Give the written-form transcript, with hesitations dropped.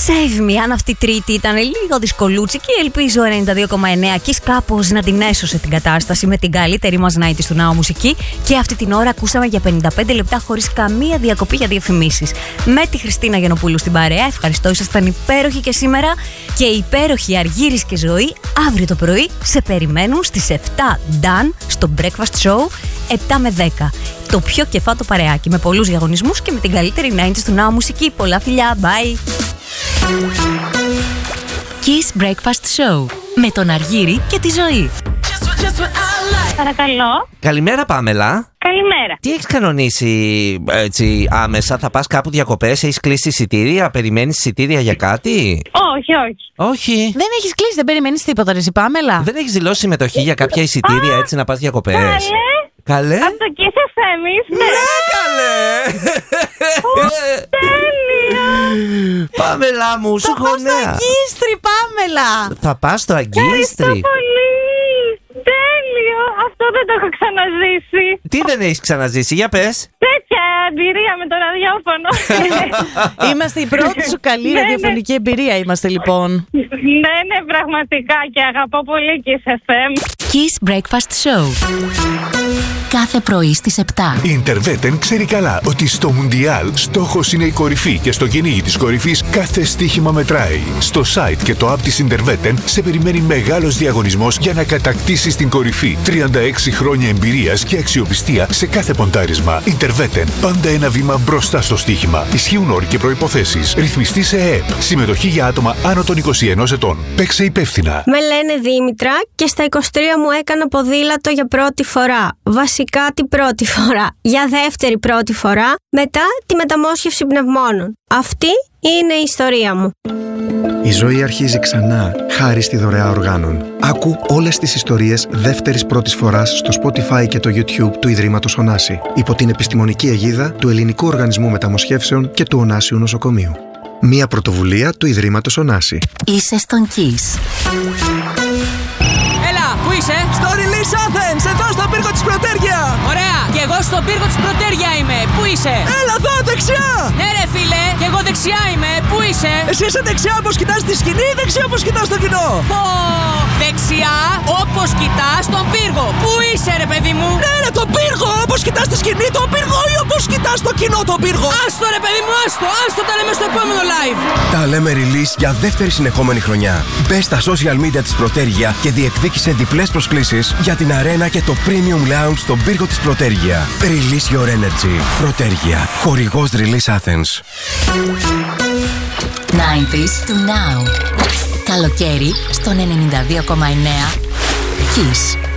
Save Me. Αν αυτή η Τρίτη ήταν λίγο δυσκολούτσικη, ελπίζω 92,9 Kiss κάπως να την έσωσε την κατάσταση με την καλύτερη μας night του Now μουσική. Και αυτή την ώρα ακούσαμε για 55 λεπτά χωρίς καμία διακοπή για διαφημίσεις. Με τη Χριστίνα Γιαννοπούλου στην παρέα. Ευχαριστώ, ήσασταν υπέροχοι και σήμερα. Και οι υπέροχοι Αργύρης και Ζωή αύριο το πρωί σε περιμένουν στις 7 Dan στο Breakfast Show 7 με 10. Το πιο κεφάτο παρεάκι με πολλούς διαγωνισμούς και με την καλύτερη 90's του Now μουσική. Πολλά φιλιά, bye! Kiss Breakfast Show με τον Αργύρη και τη Ζωή. Παρακαλώ. Καλημέρα, Πάμελα. Καλημέρα. Τι έχεις κανονίσει έτσι άμεσα, θα πας κάπου διακοπές, έχεις κλείσει εισιτήρια, περιμένεις εισιτήρια για κάτι? Όχι. Δεν έχεις κλείσει, δεν περιμένεις τίποτα, ρε Πάμελα. Δεν έχεις δηλώσει συμμετοχή για κάποια εισιτήρια έτσι να πας διακοπές? Καλέ. Από το Kiss FM είστε? Ναι, καλέ. Τέλεια. Πάμελα μου, σου έχω νέα. Στο Αγκίστρι, Πάμελα. Θα πας στο Αγκίστρι? Ευχαριστώ πολύ. Τέλειο. Αυτό δεν το έχω ξαναζήσει. Τι δεν έχεις ξαναζήσει, για πες. Τέτοια εμπειρία με το ραδιόφωνο. Είμαστε η πρώτη σου καλή ραδιοφωνική εμπειρία, είμαστε λοιπόν. Ναι, πραγματικά και αγαπώ πολύ Kiss FM. Kiss Breakfast Show. Κάθε πρωί στις 7. Η Interveten ξέρει καλά ότι στο Μουντιάλ στόχος είναι η κορυφή και στο κυνήγι της κορυφής κάθε στοίχημα μετράει. Στο site και το app της Interveten σε περιμένει μεγάλος διαγωνισμός για να κατακτήσεις την κορυφή. 36 χρόνια εμπειρίας και αξιοπιστία σε κάθε ποντάρισμα. Interveten. Πάντα ένα βήμα μπροστά στο στοίχημα. Ισχύουν όροι και προϋποθέσεις. Ρυθμιστή σε ΕΕΠ. Συμμετοχή για άτομα άνω των 21 ετών. Παίξε υπεύθυνα. Με λένε Δήμητρα και στα 23 μου έκανα ποδήλατο για πρώτη φορά. Βασικά την πρώτη φορά. Για δεύτερη πρώτη φορά. Μετά τη μεταμόσχευση πνευμόνων. Αυτή είναι η ιστορία μου. Η ζωή αρχίζει ξανά, χάρη στη δωρεά οργάνων. Άκου όλες τις ιστορίες δεύτερης πρώτης φοράς στο Spotify και το YouTube του Ιδρύματος Ωνάση, υπό την επιστημονική αιγίδα του Ελληνικού Οργανισμού Μεταμοσχεύσεων και του Ωνάσιου Νοσοκομείου. Μία πρωτοβουλία του Ιδρύματος Ωνάση. Είσαι στον Kiss. Έλα, πού είσαι? Στο Release Athens, εδώ στον πύργο της Πρωτέργεια. Ωραία, και εγώ στον πύργο της Πρωτέργεια είμαι. Πού είσαι? Έλα εδώ, δεξιά. Ναι ρε φίλε, και εγώ δεξιά είμαι. Πού είσαι? Εσύ είσαι δεξιά όπως κοιτάς τη σκηνή ή δεξιά όπως κοιτάς το κοινό? Πω, δεξιά όπως κοιτάς τον πύργο. Πού είσαι ρε παιδί μου? Ναι ρε, τον πύργο, όπως κοιτάς τη σκηνή τον πύργο ή όπως κοιτάς το κοινό τον πύργο? Άστο ρε παιδί μου, άστο τα λέμε στο επόμενο live. Τα λέμε Release για δεύτερη συνεχόμενη χρονιά. Μπες στα social media της Πρωτέργεια και διεκδίκησε διπλές προσκλήσεις για την αρένα και το Premium Lounge στον πύργο της Πρωτέργεια. Release your energy. Πρωτέργεια. Χορηγός Release Athens. 90's to Now. Καλοκαίρι στον 92,9 Kiss.